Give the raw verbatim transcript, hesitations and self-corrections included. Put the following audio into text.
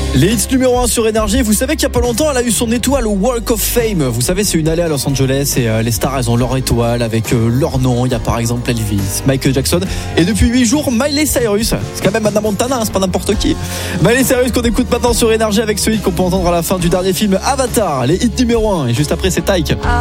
Les hits numéro un sur Énergie. Vous savez qu'il n'y a pas longtemps, elle a eu son étoile au Walk of Fame. Vous savez, c'est une allée à Los Angeles et euh, les stars, elles ont leur étoile avec euh, leur nom. Il y a par exemple Elvis, Michael Jackson et depuis huit jours, Miley Cyrus. C'est quand même Hannah Montana, hein, c'est pas n'importe qui. Miley Cyrus qu'on écoute maintenant sur Énergie avec ce hit qu'on peut entendre à la fin du dernier film Avatar. Les hits numéro un. Et juste après, c'est Taïk.